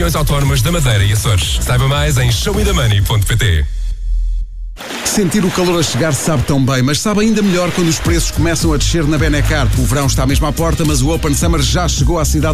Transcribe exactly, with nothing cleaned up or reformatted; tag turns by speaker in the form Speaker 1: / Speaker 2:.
Speaker 1: Autónomas da Madeira e Açores. Saiba mais em show me the money ponto pt.
Speaker 2: Sentir o calor a chegar sabe tão bem, mas sabe ainda melhor quando os preços começam a descer na Benecar. O verão está mesmo à porta, mas o Open Summer já chegou à cidade